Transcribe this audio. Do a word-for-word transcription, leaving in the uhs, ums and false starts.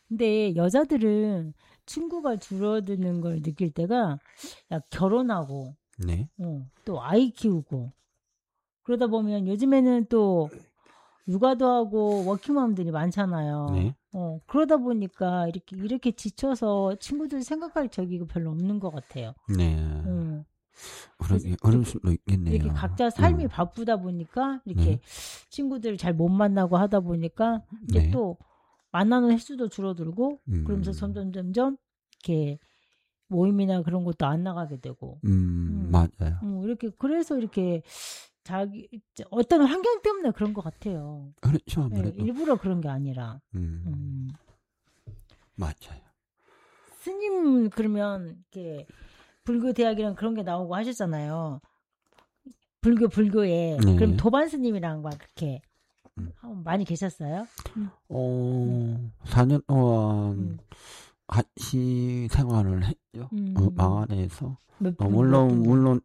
근데 여자들은 친구가 줄어드는 걸 느낄 때가 야, 결혼하고 네. 어, 또 아이 키우고 그러다 보면 요즘에는 또 육아도 하고 워킹맘들이 많잖아요. 네. 어, 그러다 보니까 이렇게 이렇게 지쳐서 친구들 생각할 적이 별로 없는 것 같아요. 네. 음. 그래서 그러게 어려울 이렇게, 수도 있겠네요. 이렇게 각자 삶이 음. 바쁘다 보니까 이렇게 네. 친구들 잘 못 만나고 하다 보니까 이제 네. 또 만나는 횟수도 줄어들고 음. 그러면서 점점 점점 이렇게 모임이나 그런 것도 안 나가게 되고 음, 음, 맞아요. 음, 이렇게 그래서 이렇게 자기 어떤 환경 때문에 그런 것 같아요. 그렇죠, 예, 아무래도. 일부러 그런 게 아니라. 음, 음. 맞아요. 스님 그러면 이렇게 불교 대학이랑 그런 게 나오고 하셨잖아요. 불교 불교에 그럼 네. 도반 스님이랑 막 그렇게 음. 많이 계셨어요? 음. 어, 사 년 동안 음. 같이 생활을 했죠. 어, 음. 방 안에서. 몇 어, 분, 몇 물론, 분 정도? 물론